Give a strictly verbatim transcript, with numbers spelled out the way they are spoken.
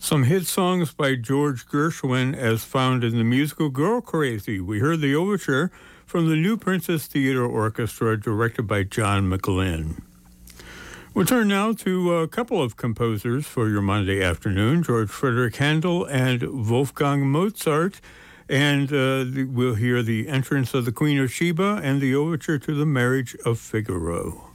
Some hit songs by George Gershwin as found in the musical Girl Crazy. We heard the overture from the New Princess Theater Orchestra, directed by John McGlynn. We'll turn now to a couple of composers for your Monday afternoon, George Frederick Handel and Wolfgang Mozart. And uh, we'll hear the entrance of the Queen of Sheba and the overture to the Marriage of Figaro.